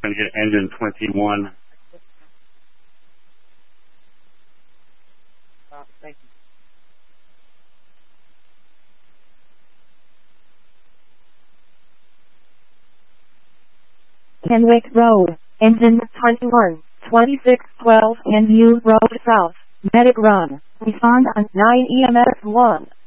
trying to get engine 21. Thank you. Kenwick Road, engine 21, 2612 NU Road South, Medic Run. Respond on 9 EMS 1.